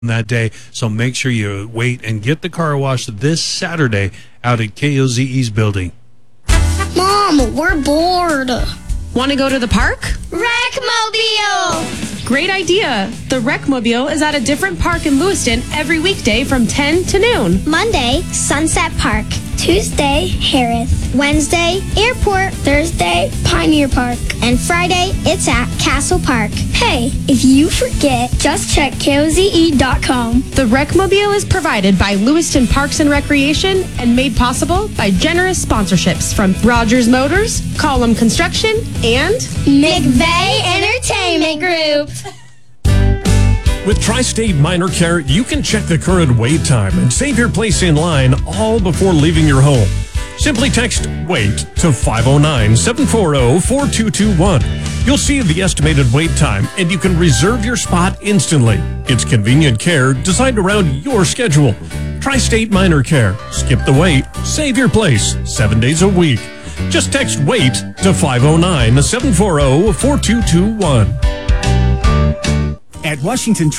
that day, so make sure you wait and get the car washed this Saturday out at KOZE's building. Mom, we're bored. Want to go to the park? Wreckmobile! Great idea. The Wreckmobile is at a different park in Lewiston every weekday from 10 to noon. Monday, Sunset Park. Tuesday, Harris. Wednesday, Airport. Thursday, Pioneer Park. And Friday, it's at Castle Park. Hey, if you forget, just check KOZE.com. The Wreckmobile is provided by Lewiston Parks and Recreation and made possible by generous sponsorships from Rogers Motors, Column Construction, and McVeigh Entertainment Group. With Tri-State Minor Care, you can check the current wait time and save your place in line all before leaving your home. Simply text WAIT to 509-740-4221. You'll see the estimated wait time, and you can reserve your spot instantly. It's convenient care designed around your schedule. Tri-State Minor Care. Skip the wait. Save your place 7 days a week. Just text WAIT to 509-740-4221. At Washington